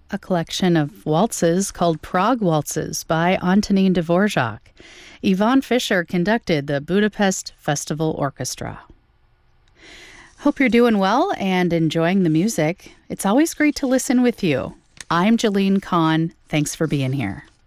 a collection of waltzes called Prague Waltzes by Antonin Dvorak. Yvonne Fisher conducted the Budapest Festival Orchestra. Hope you're doing well and enjoying the music. It's always great to listen with you. I'm Jalene Kahn. Thanks for being here.